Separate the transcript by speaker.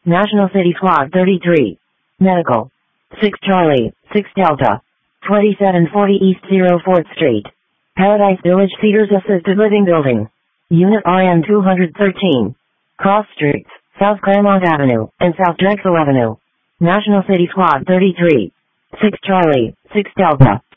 Speaker 1: National City Squad 33. Medical. 6 Charlie, 6 Delta. 2740 East 04th Street. Paradise Village Cedars Assisted Living Building. Unit RN 213. Cross Streets, South Claremont Avenue, and South Drexel Avenue. National City Squad 33. 6 Charlie, 6 Delta.